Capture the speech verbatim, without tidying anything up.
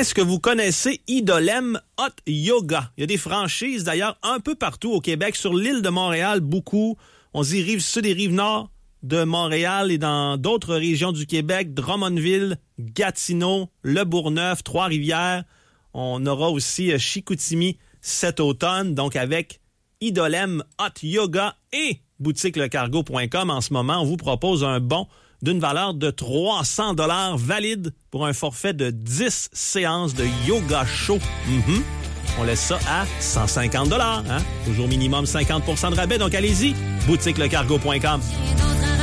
Est-ce que vous connaissez Idolem Hot Yoga? Il y a des franchises d'ailleurs un peu partout au Québec, sur l'île de Montréal, beaucoup. On se dit rive sud et rive nord de Montréal et dans d'autres régions du Québec, Drummondville, Gatineau, Le Bourgneuf, Trois-Rivières. On aura aussi Chicoutimi cet automne, donc avec Idolem Hot Yoga et boutique le cargo point com. En ce moment, on vous propose un bon d'une valeur de trois cents dollars valide pour un forfait de dix séances de yoga chaud. Mm-hmm. On laisse ça à cent cinquante dollars. Hein? Toujours minimum cinquante pour cent de rabais, donc allez-y, boutique le cargo point com.